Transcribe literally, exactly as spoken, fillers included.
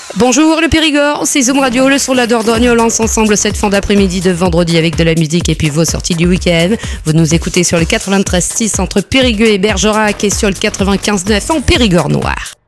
Bonjour le Périgord, c'est Zoom Radio, le son de la Dordogne. On lance ensemble cette fin d'après-midi de vendredi avec de la musique et puis vos sorties du week-end. Vous nous écoutez sur le quatre-vingt-treize six entre Périgueux et Bergerac et sur le quatre-vingt-quinze neuf en Périgord noir.